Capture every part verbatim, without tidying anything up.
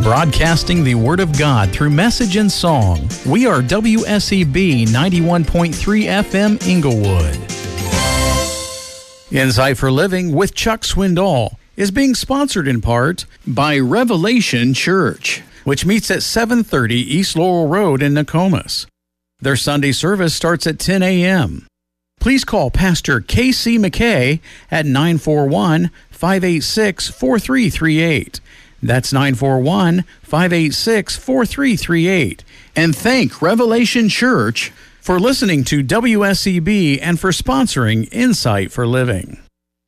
Broadcasting the Word of God through message and song, we are W S E B ninety-one point three F M Inglewood. Insight for Living with Chuck Swindoll is being sponsored in part by Revelation Church, which meets at seven thirty East Laurel Road in Nokomis. Their Sunday service starts at ten a.m. Please call Pastor K C McKay at nine four one, five eight six, four three three eight. That's nine four one, five eight six, four three three eight. And thank Revelation Church for listening to W S E B and for sponsoring Insight for Living.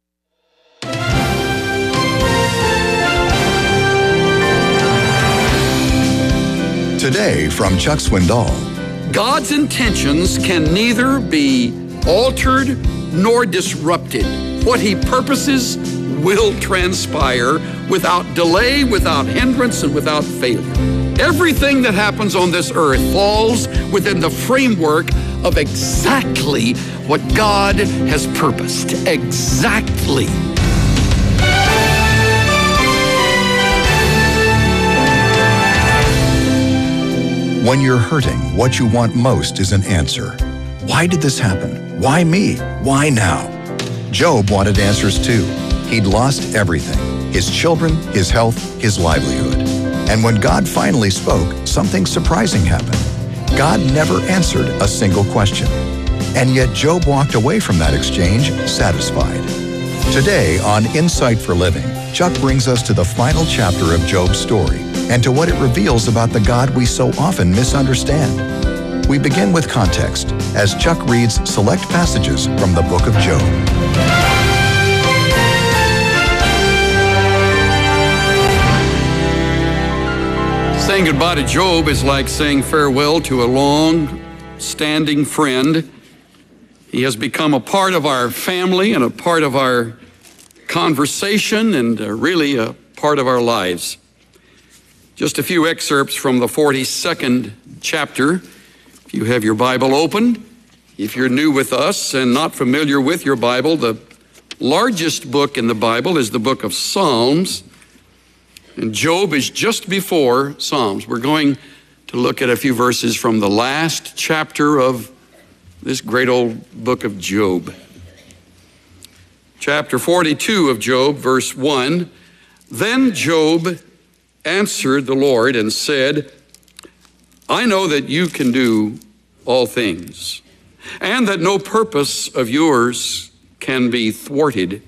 Today from Chuck Swindoll. God's intentions can neither be altered nor disrupted. What he purposes will transpire without delay, without hindrance, and without failure. Everything that happens on this earth falls within the framework of exactly what God has purposed. Exactly. When you're hurting, what you want most is an answer. Why did this happen? Why me? Why now? Job wanted answers too. He'd lost everything, his children, his health, his livelihood. And when God finally spoke, something surprising happened. God never answered a single question. And yet Job walked away from that exchange satisfied. Today on Insight for Living, Chuck brings us to the final chapter of Job's story and to what it reveals about the God we so often misunderstand. We begin with context as Chuck reads select passages from the book of Job. Saying goodbye to Job is like saying farewell to a long-standing friend. He has become a part of our family and a part of our conversation and uh, really a part of our lives. Just a few excerpts from the forty-second chapter. If you have your Bible open, if you're new with us and not familiar with your Bible, the largest book in the Bible is the book of Psalms. And Job is just before Psalms. We're going to look at a few verses from the last chapter of this great old book of Job. Chapter forty-two of Job, verse one. Then Job answered the Lord and said, I know that you can do all things, and that no purpose of yours can be thwarted.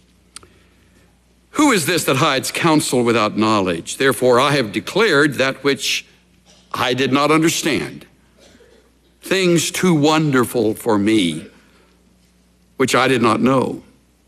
Who is this that hides counsel without knowledge? Therefore I have declared that which I did not understand, things too wonderful for me, which I did not know.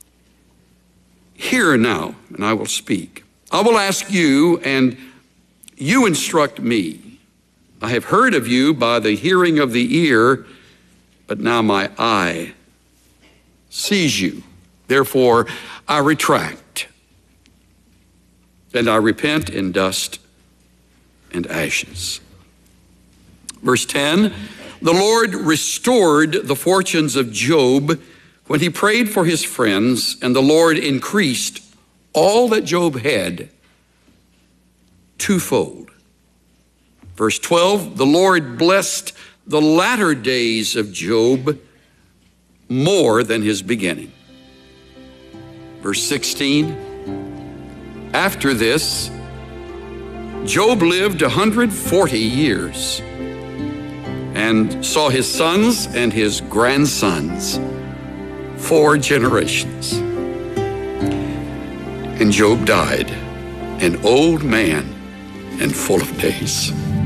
Hear now, and I will speak. I will ask you, and you instruct me. I have heard of you by the hearing of the ear, but now my eye sees you. Therefore I retract, and I repent in dust and ashes. Verse ten, the Lord restored the fortunes of Job when he prayed for his friends, and the Lord increased all that Job had twofold. Verse twelve, the Lord blessed the latter days of Job more than his beginning. Verse sixteen, after this, Job lived one hundred forty years and saw his sons and his grandsons four generations. And Job died, an old man and full of days.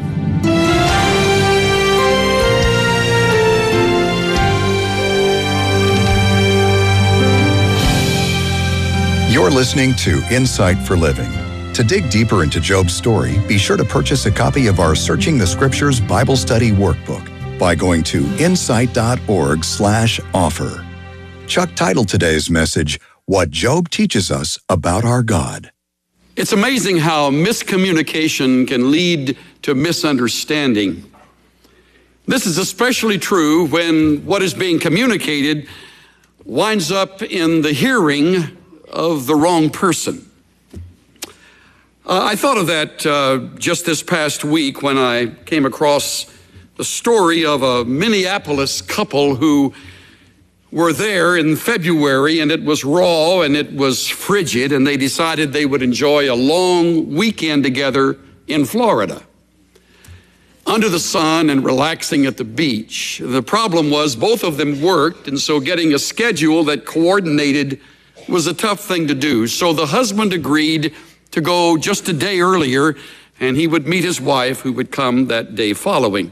You're listening to Insight for Living. To dig deeper into Job's story, be sure to purchase a copy of our Searching the Scriptures Bible Study Workbook by going to insight.org slash offer. Chuck titled today's message, What Job Teaches Us About Our God. It's amazing how miscommunication can lead to misunderstanding. This is especially true when what is being communicated winds up in the hearing of the wrong person. Uh, I thought of that uh, just this past week when I came across the story of a Minneapolis couple who were there in February, and it was raw and it was frigid, and they decided they would enjoy a long weekend together in Florida, under the sun and relaxing at the beach. The problem was both of them worked, and so getting a schedule that coordinated was a tough thing to do. So the husband agreed to go just a day earlier, and he would meet his wife, who would come that day following.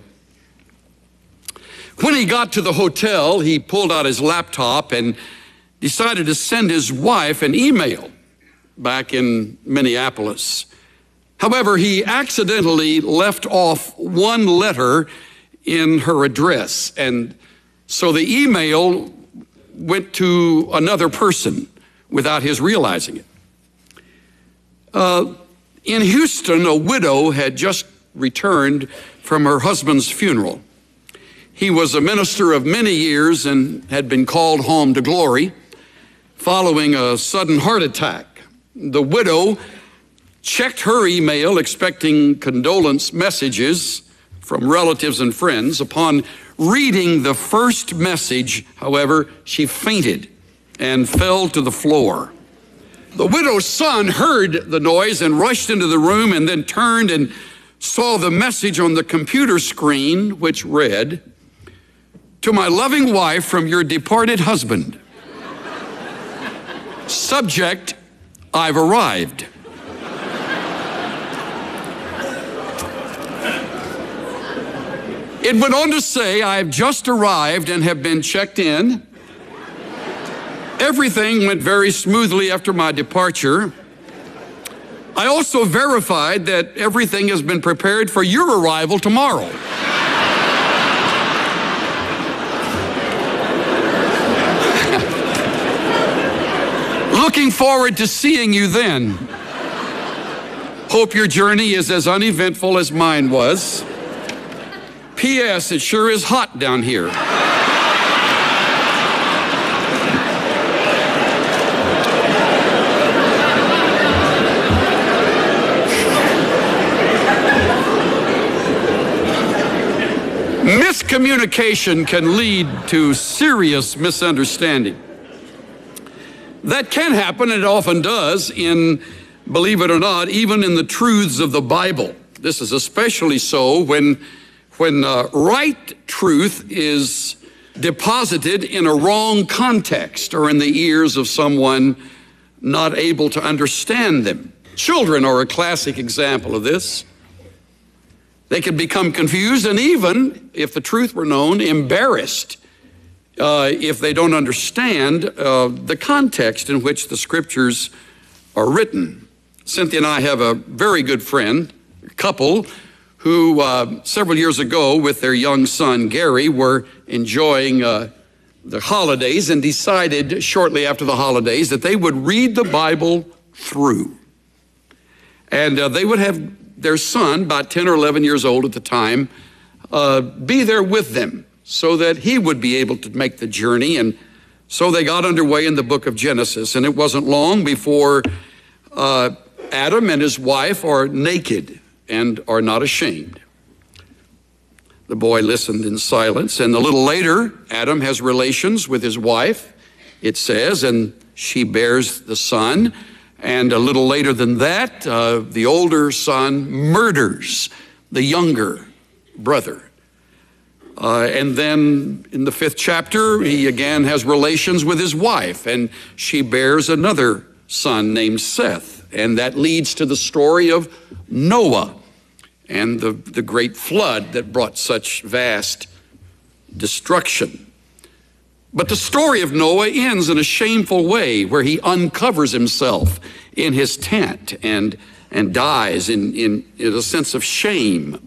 When he got to the hotel, he pulled out his laptop and decided to send his wife an email back in Minneapolis. However, he accidentally left off one letter in her address, and so the email went to another person without his realizing it. Uh, in Houston, a widow had just returned from her husband's funeral. He was a minister of many years and had been called home to glory following a sudden heart attack. The widow checked her email expecting condolence messages from relatives and friends. Upon reading the first message, however, she fainted and fell to the floor. The widow's son heard the noise and rushed into the room, and then turned and saw the message on the computer screen, which read, "To my loving wife from your departed husband. Subject, I've arrived." It went on to say, "I've just arrived and have been checked in. Everything went very smoothly after my departure. I also verified that everything has been prepared for your arrival tomorrow." Looking forward to seeing you then. Hope your journey is as uneventful as mine was. P S. It sure is hot down here. Miscommunication can lead to serious misunderstanding. That can happen, and it often does, in, believe it or not, even in the truths of the Bible. This is especially so when, when uh, right truth is deposited in a wrong context or in the ears of someone not able to understand them. Children are a classic example of this. They can become confused and even, if the truth were known, embarrassed uh, if they don't understand uh, the context in which the scriptures are written. Cynthia and I have a very good friend, a couple, who uh, several years ago with their young son, Gary, were enjoying uh, the holidays and decided shortly after the holidays that they would read the Bible through. And uh, they would have their son, about ten or eleven years old at the time, uh, be there with them so that he would be able to make the journey. And so they got underway in the book of Genesis. And it wasn't long before uh, Adam and his wife are naked and are not ashamed. The boy listened in silence. And a little later, Adam has relations with his wife, it says, and she bears the son. And a little later than that, uh, the older son murders the younger brother. Uh, and then in the fifth chapter, he again has relations with his wife, and she bears another son named Seth. And that leads to the story of Noah and the, the great flood that brought such vast destruction. But the story of Noah ends in a shameful way, where he uncovers himself in his tent and, and dies in, in, in a sense of shame.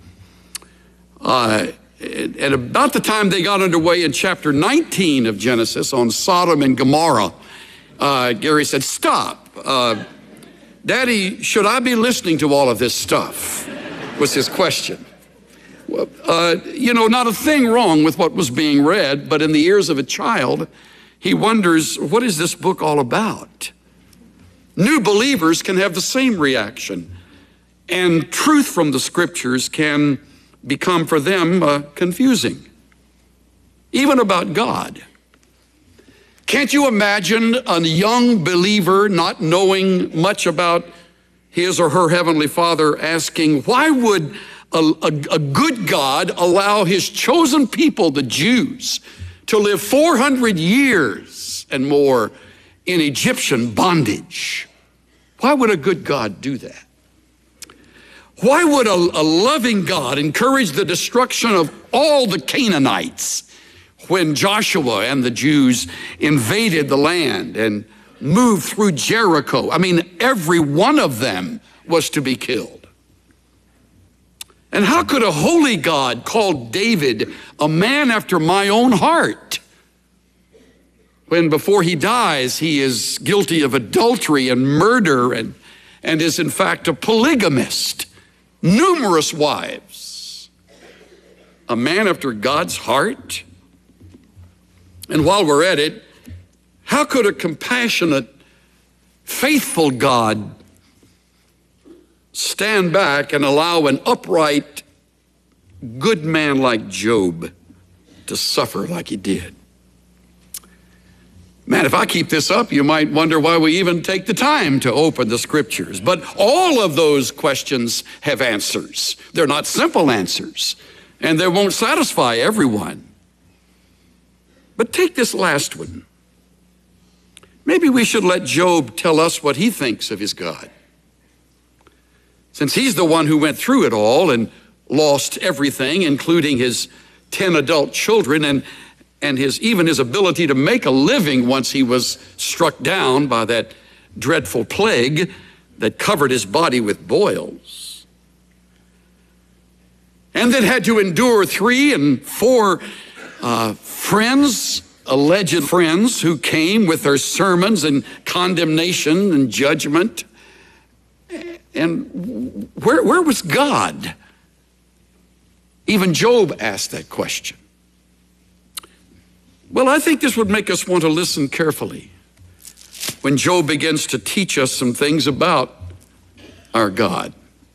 Uh, at about the time they got underway in chapter nineteen of Genesis on Sodom and Gomorrah, uh, Gary said, "Stop. Uh, Daddy, should I be listening to all of this stuff?" was his question. Well, uh, you know, not a thing wrong with what was being read, but in the ears of a child, he wonders, what is this book all about? New believers can have the same reaction and truth from the scriptures can become for them uh, confusing, even about God. Can't you imagine a young believer not knowing much about his or her Heavenly Father asking, why would a, a, a good God allow his chosen people, the Jews, to live four hundred years and more in Egyptian bondage? Why would a good God do that? Why would a, a loving God encourage the destruction of all the Canaanites when Joshua and the Jews invaded the land and moved through Jericho? I mean, every one of them was to be killed. And how could a holy God call David a man after my own heart when before he dies he is guilty of adultery and murder and, and is in fact a polygamist, numerous wives? A man after God's heart? And while we're at it, how could a compassionate, faithful God stand back and allow an upright, good man like Job to suffer like he did? Man, if I keep this up, you might wonder why we even take the time to open the scriptures. But all of those questions have answers. They're not simple answers, and they won't satisfy everyone. But take this last one. Maybe we should let Job tell us what he thinks of his God, since he's the one who went through it all and lost everything, including his ten adult children and and his even his ability to make a living once he was struck down by that dreadful plague that covered his body with boils, and then had to endure three and four uh, friends, alleged friends, who came with their sermons and condemnation and judgment. And where, where was God? Even Job asked that question. Well, I think this would make us want to listen carefully when Job begins to teach us some things about our God.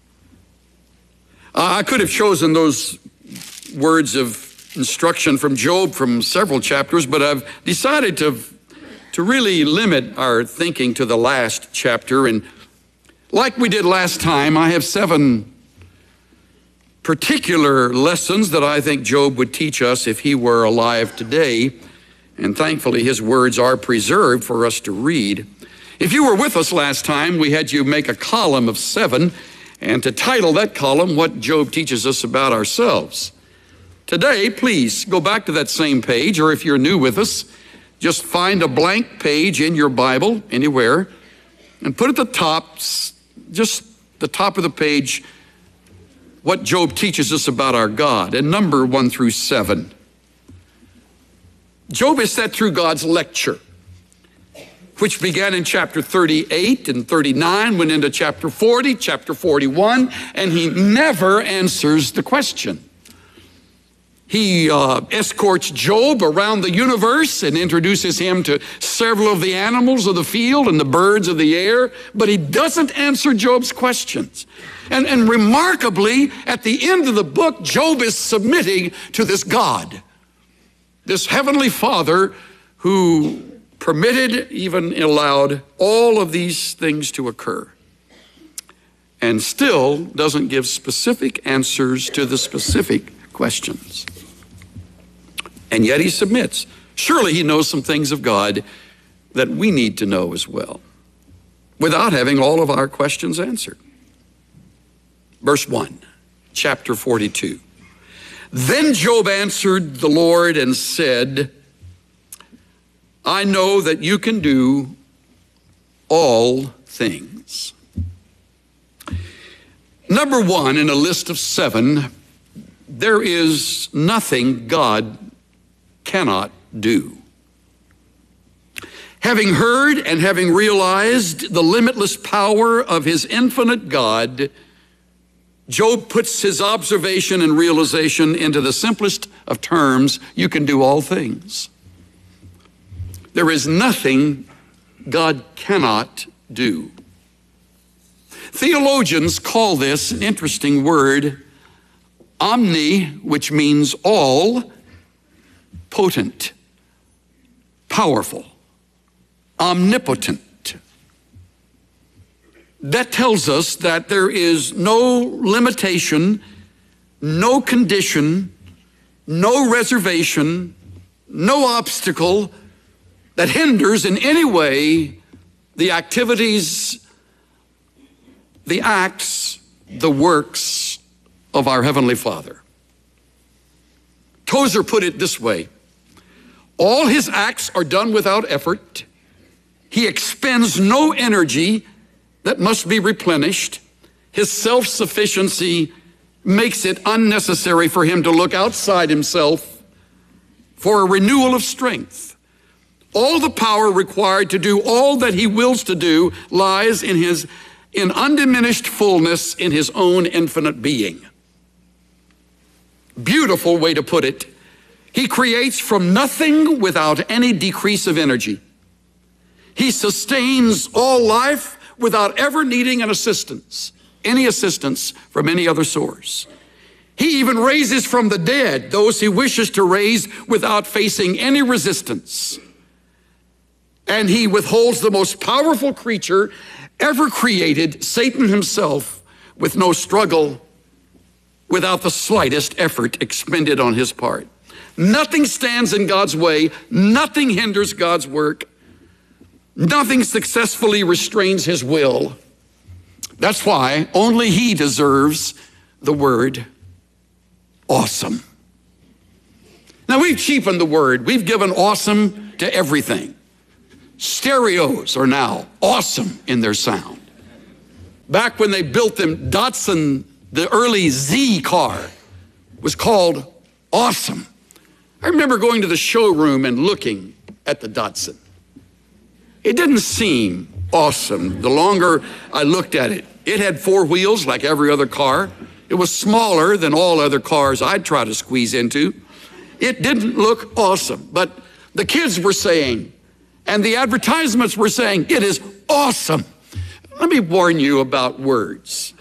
I could have chosen those words of instruction from Job from several chapters, but I've decided to, to really limit our thinking to the last chapter. And like we did last time, I have seven particular lessons that I think Job would teach us if he were alive today. And thankfully, his words are preserved for us to read. If you were with us last time, we had you make a column of seven and to title that column, What Job Teaches Us About Ourselves. Today, please go back to that same page, or if you're new with us, just find a blank page in your Bible anywhere and put at the top, just the top of the page, What Job Teaches Us About Our God, and number one through seven. Job is set through God's lecture, which began in chapter thirty-eight and thirty-nine, went into chapter forty, chapter forty-one, and he never answers the question. He uh, escorts Job around the universe and introduces him to several of the animals of the field and the birds of the air, but he doesn't answer Job's questions. And, and remarkably, at the end of the book, Job is submitting to this God, this heavenly Father who permitted, even allowed, all of these things to occur, and still doesn't give specific answers to the specific questions. And yet he submits. Surely he knows some things of God that we need to know as well, without having all of our questions answered. Verse one, chapter forty-two. Then Job answered the Lord and said, I know that you can do all things. Number one in a list of seven, there is nothing God cannot do. Having heard and having realized the limitless power of his infinite God, Job puts his observation and realization into the simplest of terms: you can do all things. There is nothing God cannot do. Theologians call this an interesting word, omni, which means all, potent, powerful, omnipotent. That tells us that there is no limitation, no condition, no reservation, no obstacle that hinders in any way the activities, the acts, the works of our Heavenly Father. Tozer put it this way: all his acts are done without effort. He expends no energy that must be replenished. His self-sufficiency makes it unnecessary for him to look outside himself for a renewal of strength. All the power required to do all that he wills to do lies in his in undiminished fullness in his own infinite being. Beautiful way to put it. He creates from nothing without any decrease of energy. He sustains all life without ever needing an assistance, any assistance from any other source. He even raises from the dead those he wishes to raise without facing any resistance. And he withholds the most powerful creature ever created, Satan himself, with no struggle, without the slightest effort expended on his part. Nothing stands in God's way. Nothing hinders God's work. Nothing successfully restrains his will. That's why only he deserves the word awesome. Now, we've cheapened the word. We've given awesome to everything. Stereos are now awesome in their sound. Back when they built them, Datsun, the early Z car, was called awesome. I remember going to the showroom and looking at the Datsun. It didn't seem awesome the longer I looked at it. It had four wheels like every other car. It was smaller than all other cars I'd try to squeeze into. It didn't look awesome, but the kids were saying, and the advertisements were saying, it is awesome. Let me warn you about words.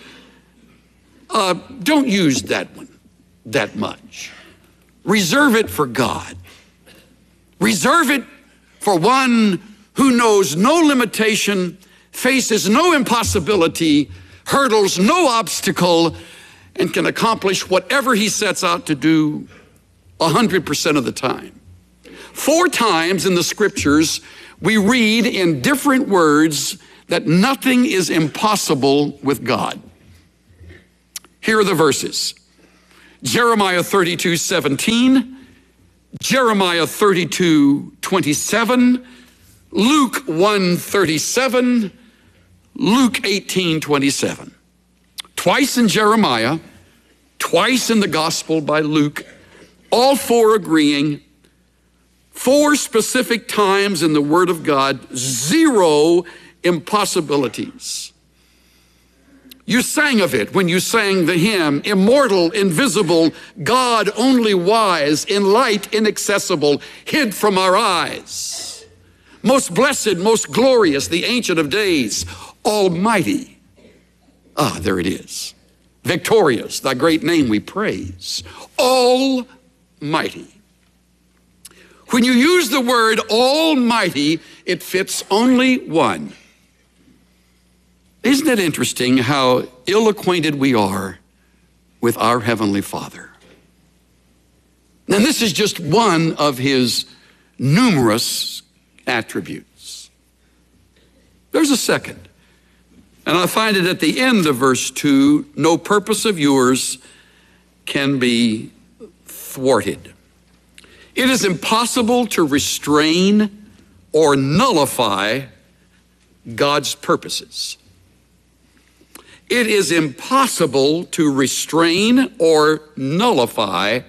Uh, don't use that one that much. Reserve it for God. Reserve it for one who knows no limitation, faces no impossibility, hurdles no obstacle, and can accomplish whatever he sets out to do one hundred percent of the time. Four times in the scriptures, we read in different words that nothing is impossible with God. Here are the verses. Jeremiah thirty-two seventeen, Jeremiah thirty-two twenty-seven, Luke one thirty-seven, Luke eighteen twenty-seven. Twice in Jeremiah, twice in the gospel by Luke, all four agreeing. Four specific times in the Word of God, zero impossibilities. You sang of it when you sang the hymn, immortal, invisible, God only wise, in light inaccessible, hid from our eyes. Most blessed, most glorious, the Ancient of Days, almighty. Ah, there it is. Victorious, thy great name we praise. Almighty. When you use the word almighty, it fits only one. Isn't it interesting how ill-acquainted we are with our Heavenly Father? And this is just one of his numerous attributes. There's a second. And I find it at the end of verse two, no purpose of yours can be thwarted. It is impossible to restrain or nullify God's purposes. It is impossible to restrain or nullify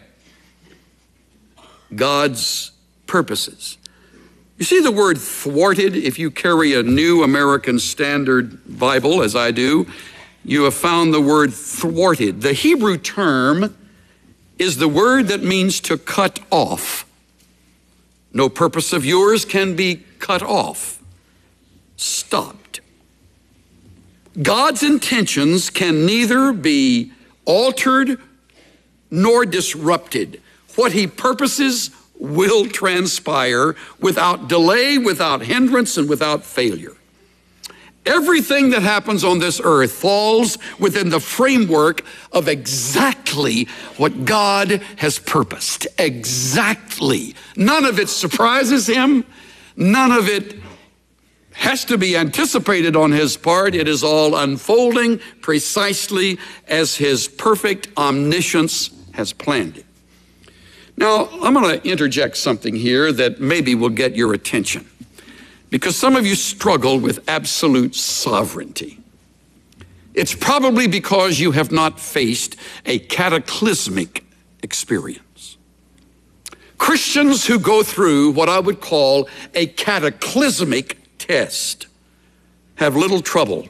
God's purposes. You see the word thwarted? If you carry a New American Standard Bible, as I do, you have found the word thwarted. The Hebrew term is the word that means to cut off. No purpose of yours can be cut off, stopped. God's intentions can neither be altered nor disrupted. What he purposes will transpire without delay, without hindrance, and without failure. Everything that happens on this earth falls within the framework of exactly what God has purposed. Exactly. None of it surprises him. None of it has to be anticipated on his part. It is all unfolding precisely as his perfect omniscience has planned it. Now, I'm going to interject something here that maybe will get your attention, because some of you struggle with absolute sovereignty. It's probably because you have not faced a cataclysmic experience. Christians who go through what I would call a cataclysmic test have little trouble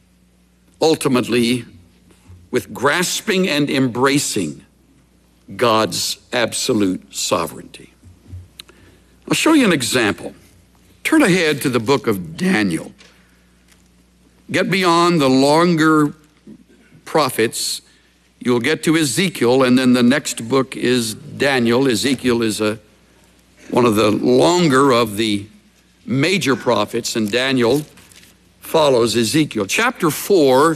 ultimately with grasping and embracing God's absolute sovereignty. I'll show you an example. Turn ahead to the book of Daniel. Get beyond the longer prophets. You'll get to Ezekiel, and then the next book is Daniel. Ezekiel is a, one of the longer of the major prophets, and Daniel follows Ezekiel. Chapter four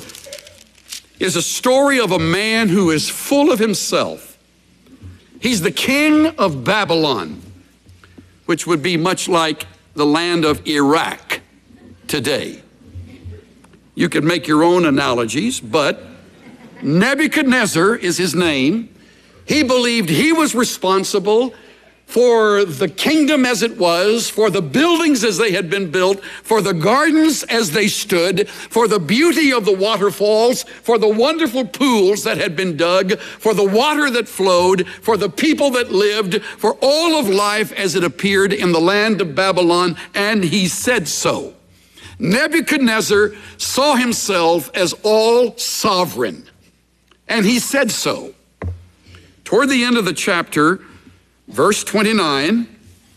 is a story of a man who is full of himself. He's the king of Babylon, which would be much like the land of Iraq today. You could make your own analogies, but Nebuchadnezzar is his name. He believed he was responsible for the kingdom as it was, for the buildings as they had been built, for the gardens as they stood, for the beauty of the waterfalls, for the wonderful pools that had been dug, for the water that flowed, for the people that lived, for all of life as it appeared in the land of Babylon, and he said so. Nebuchadnezzar saw himself as all sovereign, and he said so. Toward the end of the chapter, verse twenty-nine,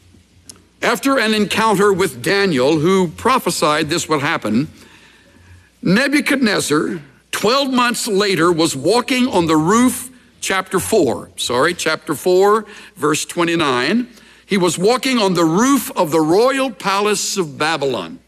after an encounter with Daniel, who prophesied this would happen, Nebuchadnezzar, twelve months later, was walking on the roof, chapter four, sorry, chapter four, verse twenty-nine. He was walking on the roof of the royal palace of Babylon.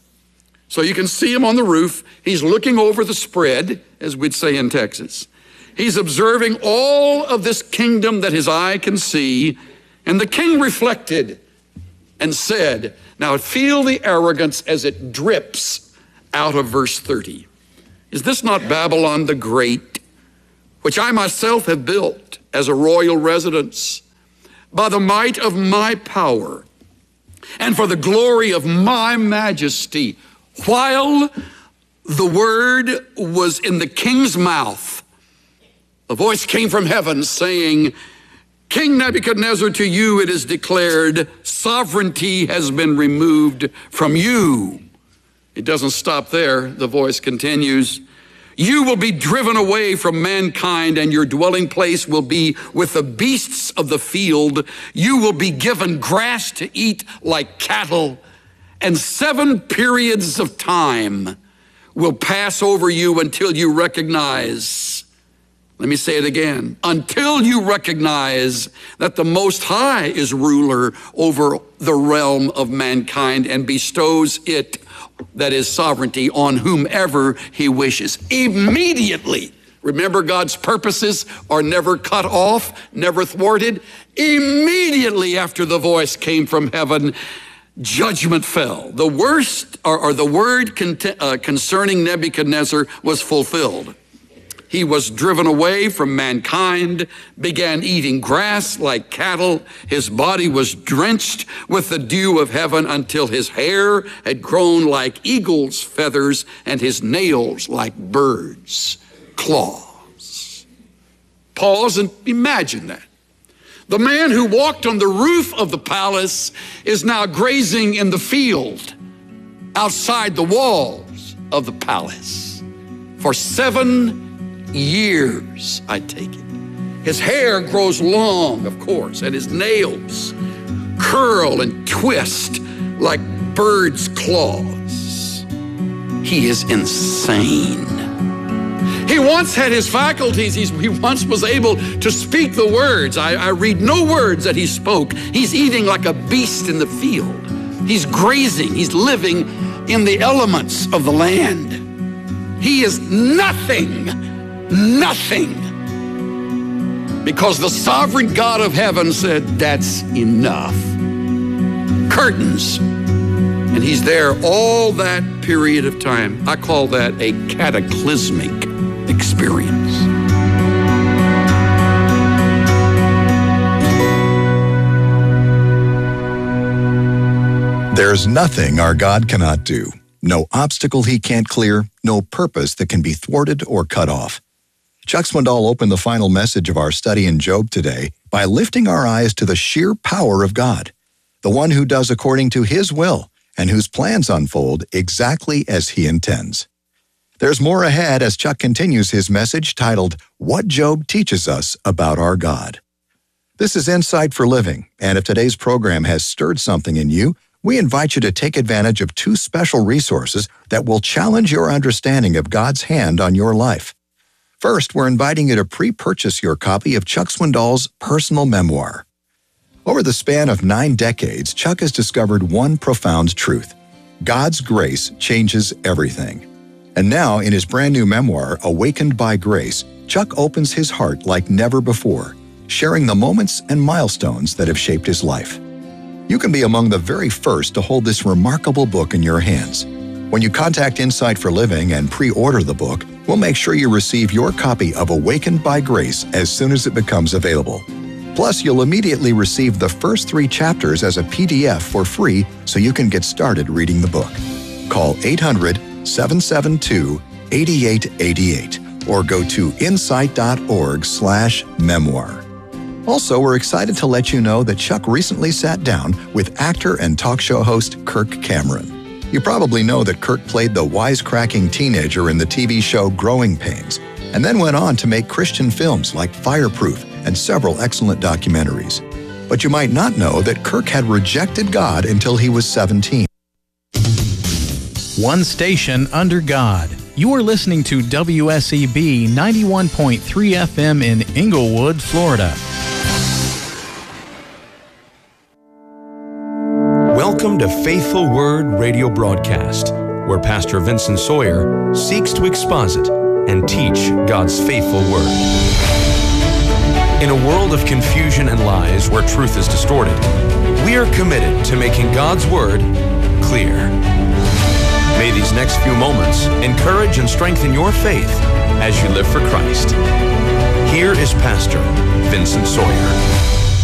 So you can see him on the roof. He's looking over the spread, as we'd say in Texas. He's observing all of this kingdom that his eye can see. And the king reflected and said, now feel the arrogance as it drips out of verse thirty. Is this not Babylon the Great, which I myself have built as a royal residence by the might of my power and for the glory of my majesty? While the word was in the king's mouth, a voice came from heaven saying, King Nebuchadnezzar, to you it is declared, sovereignty has been removed from you. It doesn't stop there. The voice continues, you will be driven away from mankind, and your dwelling place will be with the beasts of the field. You will be given grass to eat like cattle, and seven periods of time will pass over you until you recognize, let me say it again, until you recognize that the Most High is ruler over the realm of mankind and bestows it, that is sovereignty, on whomever he wishes. Immediately, remember, God's purposes are never cut off, never thwarted. Immediately after the voice came from heaven, judgment fell. The worst, or, or the word con- uh, concerning Nebuchadnezzar was fulfilled. He was driven away from mankind, began eating grass like cattle. His body was drenched with the dew of heaven until his hair had grown like eagle's feathers and his nails like birds' claws. Pause and imagine that. The man who walked on the roof of the palace is now grazing in the field outside the walls of the palace for seven years, I take it. His hair grows long, of course, and his nails curl and twist like birds' claws. he is insane. He once had his faculties. He's, he once was able to speak the words. I, I read no words that he spoke. He's eating like a beast in the field. He's grazing. He's living in the elements of the land. He is nothing, nothing. Because the sovereign God of heaven said, that's enough. Curtains. And he's there all that period of time. I call that a cataclysmic experience. There's nothing our God cannot do. No obstacle he can't clear, no purpose that can be thwarted or cut off. Chuck Swindoll opened the final message of our study in Job today by lifting our eyes to the sheer power of God, the one who does according to his will and whose plans unfold exactly as he intends. There's more ahead as Chuck continues his message titled, What Job Teaches Us About Our God. This is Insight for Living, and if today's program has stirred something in you, we invite you to take advantage of two special resources that will challenge your understanding of God's hand on your life. First, we're inviting you to pre-purchase your copy of Chuck Swindoll's personal memoir. Over the span of nine decades, Chuck has discovered one profound truth. God's grace changes everything. And now, in his brand new memoir, Awakened by Grace, Chuck opens his heart like never before, sharing the moments and milestones that have shaped his life. You can be among the very first to hold this remarkable book in your hands. When you contact Insight for Living and pre-order the book, we'll make sure you receive your copy of Awakened by Grace as soon as it becomes available. Plus, you'll immediately receive the first three chapters as a P D F for free so you can get started reading the book. Call eight hundred, seven seven two, eight eight eight eight or go to insight.org slash memoir. Also, we're excited to let you know that Chuck recently sat down with actor and talk show host Kirk Cameron. You probably know that Kirk played the wisecracking teenager in the T V show Growing Pains, and then went on to make Christian films like Fireproof and several excellent documentaries. But you might not know that Kirk had rejected God until he was seventeen. One station under God. You are listening to W S E B ninety-one point three F M in Inglewood, Florida. Welcome to Faithful Word Radio Broadcast, where Pastor Vincent Sawyer seeks to exposit and teach God's faithful Word. In a world of confusion and lies where truth is distorted, we are committed to making God's Word clear. May these next few moments encourage and strengthen your faith as you live for Christ. Here is Pastor Vincent Sawyer.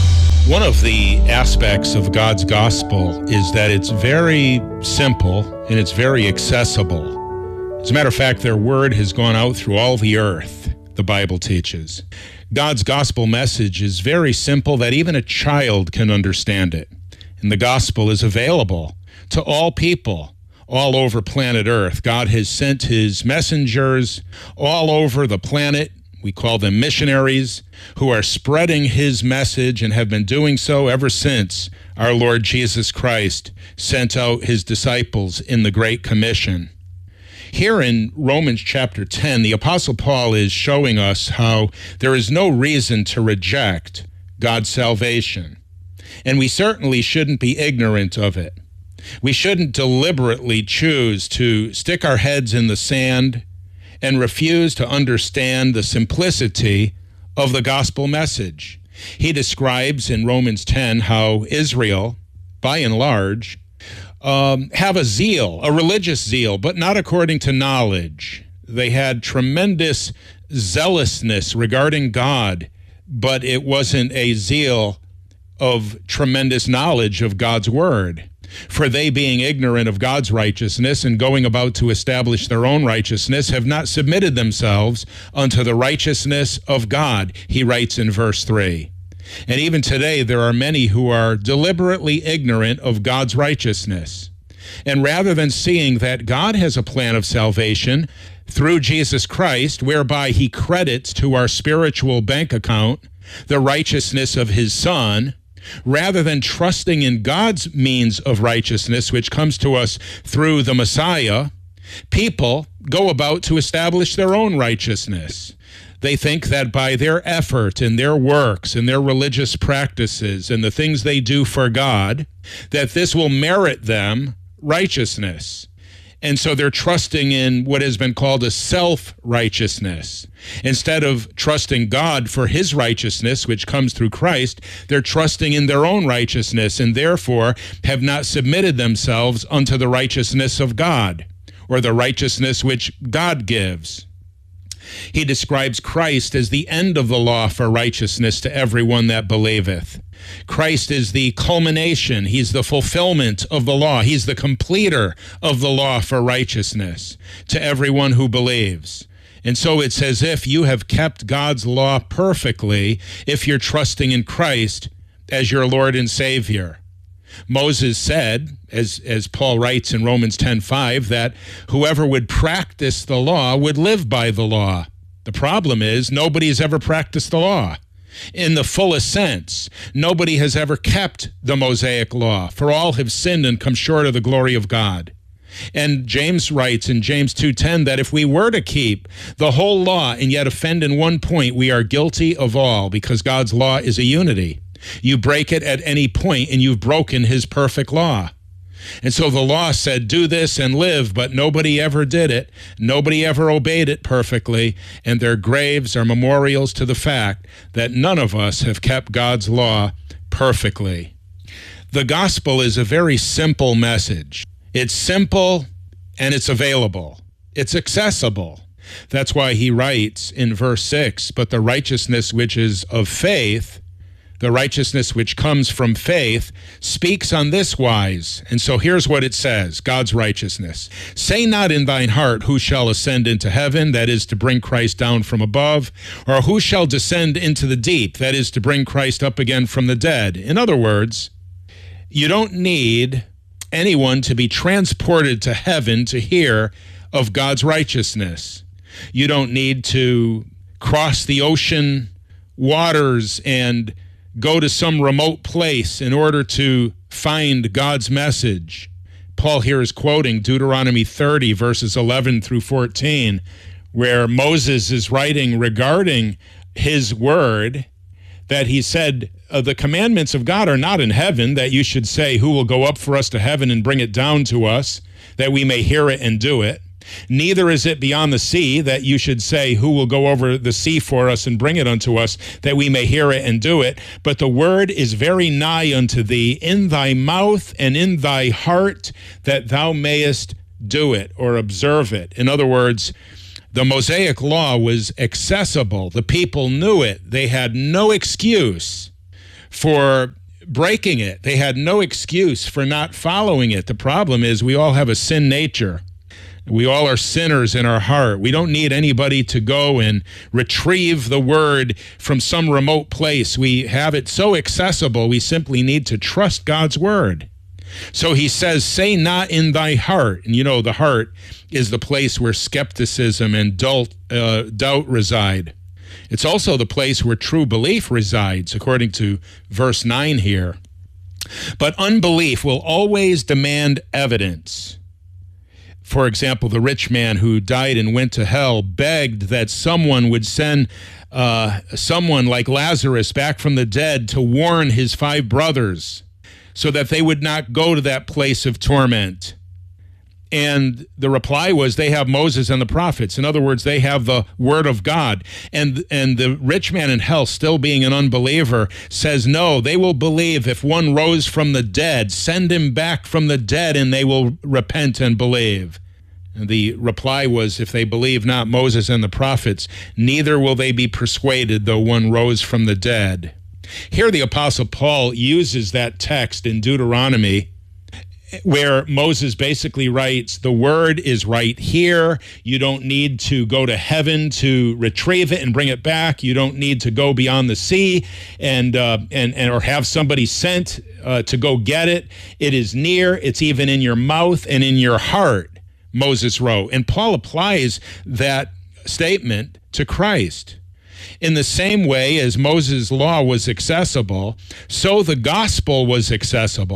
One of the aspects of God's gospel is that it's very simple and it's very accessible. As a matter of fact, their word has gone out through all the earth, the Bible teaches. God's gospel message is very simple that even a child can understand it. And the gospel is available to all people all over planet Earth. God has sent his messengers all over the planet. We call them missionaries, who are spreading his message and have been doing so ever since our Lord Jesus Christ sent out his disciples in the Great Commission. Here in Romans chapter ten, the Apostle Paul is showing us how there is no reason to reject God's salvation. And we certainly shouldn't be ignorant of it. We shouldn't deliberately choose to stick our heads in the sand and refuse to understand the simplicity of the gospel message. He describes in Romans ten how Israel, by and large, um, have a zeal, a religious zeal, but not according to knowledge. They had tremendous zealousness regarding God, but it wasn't a zeal of tremendous knowledge of God's word. For they, being ignorant of God's righteousness and going about to establish their own righteousness, have not submitted themselves unto the righteousness of God, he writes in verse three. And even today, there are many who are deliberately ignorant of God's righteousness. And rather than seeing that God has a plan of salvation through Jesus Christ, whereby he credits to our spiritual bank account the righteousness of his Son, rather than trusting in God's means of righteousness, which comes to us through the Messiah, People go about to establish their own righteousness. They think that by their effort and their works and their religious practices and the things they do for God, that this will merit them righteousness. And so they're trusting in what has been called a self-righteousness. Instead of trusting God for his righteousness, which comes through Christ, they're trusting in their own righteousness and therefore have not submitted themselves unto the righteousness of God, or the righteousness which God gives. He describes Christ as the end of the law for righteousness to everyone that believeth. Christ is the culmination. He's the fulfillment of the law. He's the completer of the law for righteousness to everyone who believes. And so it's as if you have kept God's law perfectly if you're trusting in Christ as your Lord and Savior. Moses said, as, as Paul writes in Romans ten five, that whoever would practice the law would live by the law. The problem is nobody has ever practiced the law. In the fullest sense, nobody has ever kept the Mosaic law, for all have sinned and come short of the glory of God. And James writes in James two ten that if we were to keep the whole law and yet offend in one point, we are guilty of all, because God's law is a unity. You break it at any point and you've broken his perfect law. And so the law said, do this and live, but nobody ever did it. Nobody ever obeyed it perfectly, and their graves are memorials to the fact that none of us have kept God's law perfectly. The gospel is a very simple message. It's simple and it's available. It's accessible. That's why he writes in verse six, but the righteousness which is of faith, the righteousness which comes from faith, speaks on this wise. And so here's what it says, God's righteousness. Say not in thine heart, who shall ascend into heaven, that is to bring Christ down from above, or who shall descend into the deep, that is to bring Christ up again from the dead. In other words, you don't need anyone to be transported to heaven to hear of God's righteousness. You don't need to cross the ocean waters and go to some remote place in order to find God's message. Paul here is quoting Deuteronomy thirty, verses eleven through fourteen, where Moses is writing regarding his word, that he said, uh, the commandments of God are not in heaven, that you should say, who will go up for us to heaven and bring it down to us, that we may hear it and do it. Neither is it beyond the sea, that you should say, who will go over the sea for us and bring it unto us, that we may hear it and do it. But the word is very nigh unto thee, in thy mouth and in thy heart, that thou mayest do it or observe it. In other words, the Mosaic law was accessible. The people knew it. They had no excuse for breaking it. They had no excuse for not following it. The problem is we all have a sin nature. We all are sinners in our heart. We don't need anybody to go and retrieve the word from some remote place. We have it so accessible, we simply need to trust God's word. So he says, say not in thy heart. And you know, the heart is the place where skepticism and doubt, uh, doubt reside. It's also the place where true belief resides, according to verse nine here. But unbelief will always demand evidence. For example, the rich man who died and went to hell begged that someone would send uh, someone like Lazarus back from the dead to warn his five brothers so that they would not go to that place of torment. And the reply was, they have Moses and the prophets. In other words, they have the word of God. And, and the rich man in hell, still being an unbeliever, says, no, they will believe if one rose from the dead. Send him back from the dead and they will repent and believe. And the reply was, if they believe not Moses and the prophets, neither will they be persuaded though one rose from the dead. Here the Apostle Paul uses that text in Deuteronomy where Moses basically writes, the word is right here. You don't need to go to heaven to retrieve it and bring it back. You don't need to go beyond the sea and uh, and, and or have somebody sent uh, to go get it. It is near. It's even in your mouth and in your heart, Moses wrote. And Paul applies that statement to Christ. In the same way as Moses' law was accessible, so the gospel was accessible.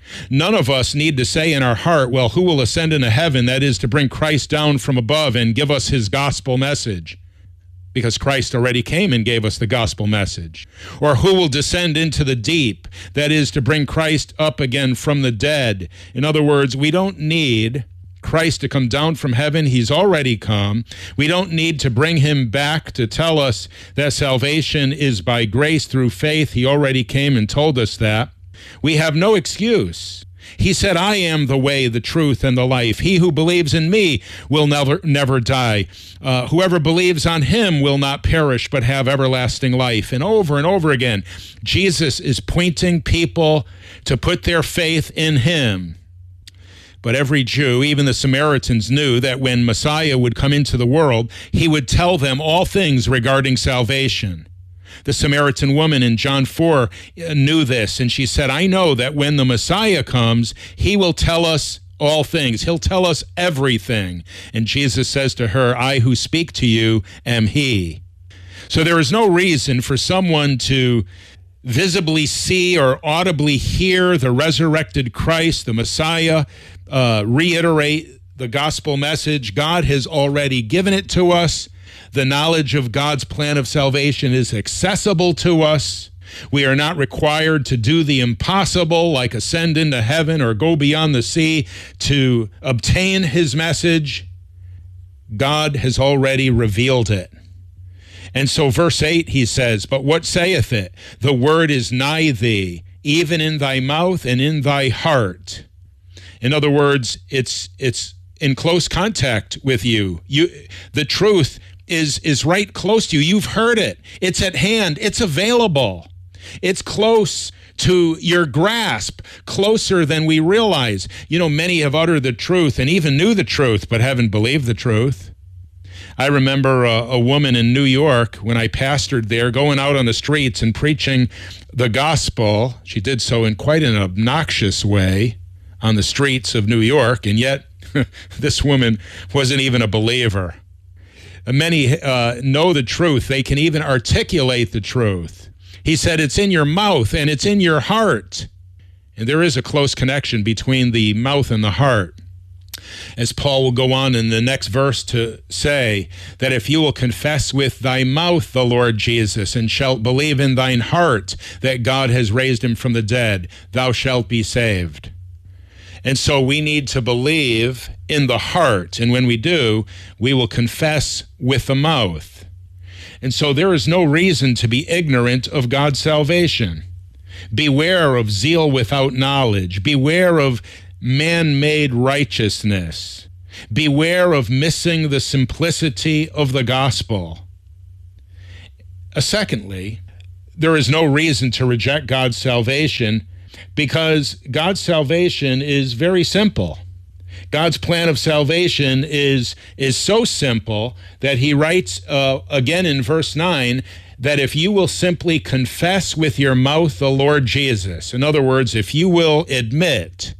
None of us need to say in our heart, well, who will ascend into heaven? That is to bring Christ down from above and give us his gospel message, because Christ already came and gave us the gospel message. Or who will descend into the deep? That is to bring Christ up again from the dead. In other words, we don't need Christ to come down from heaven. He's already come. We don't need to bring him back to tell us that salvation is by grace through faith. He already came and told us that. We have no excuse. He said, I am the way, the truth, and the life. He who believes in me will never, never die. Uh, whoever believes on him will not perish, but have everlasting life. And over and over again, Jesus is pointing people to put their faith in him. But every Jew, even the Samaritans, knew that when Messiah would come into the world, he would tell them all things regarding salvation. The Samaritan woman in John four knew this, and she said, I know that when the Messiah comes, he will tell us all things. He'll tell us everything. And Jesus says to her, I who speak to you am he. So there is no reason for someone to visibly see or audibly hear the resurrected Christ, the Messiah, uh, reiterate the gospel message. God has already given it to us. The knowledge of God's plan of salvation is accessible to us. We are not required to do the impossible, like ascend into heaven or go beyond the sea to obtain his message. God has already revealed it. And so verse eight, he says, but what saith it? The word is nigh thee, even in thy mouth and in thy heart. In other words, it's it's in close contact with you. You the truth is is right close to you. You've heard it. It's at hand. It's available. It's close to your grasp, closer than we realize. You know, many have uttered the truth and even knew the truth, but haven't believed the truth. I remember a, a woman in New York when I pastored there going out on the streets and preaching the gospel. She did so in quite an obnoxious way on the streets of New York, and yet this woman wasn't even a believer. Many uh, know the truth. They can even articulate the truth. He said it's in your mouth and it's in your heart. And there is a close connection between the mouth and the heart. As Paul will go on in the next verse to say that if you will confess with thy mouth the Lord Jesus and shalt believe in thine heart that God has raised him from the dead, thou shalt be saved. And so we need to believe in the heart. And when we do, we will confess with the mouth. And so there is no reason to be ignorant of God's salvation. Beware of zeal without knowledge. Beware of man-made righteousness. Beware of missing the simplicity of the gospel. Uh, secondly, there is no reason to reject God's salvation, because God's salvation is very simple. God's plan of salvation is, is so simple that he writes uh, again in verse nine that if you will simply confess with your mouth the Lord Jesus, in other words, if you will admit